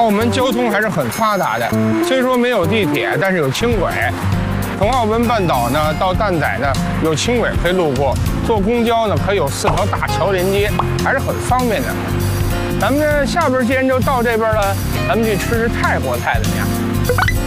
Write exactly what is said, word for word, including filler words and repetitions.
澳门交通还是很发达的，虽说没有地铁，但是有轻轨。从澳门半岛呢到蛋仔呢有轻轨可以路过，坐公交呢可以有四条大桥连接，还是很方便的。咱们这下边既然就到这边了，咱们去吃吃泰国菜怎么样？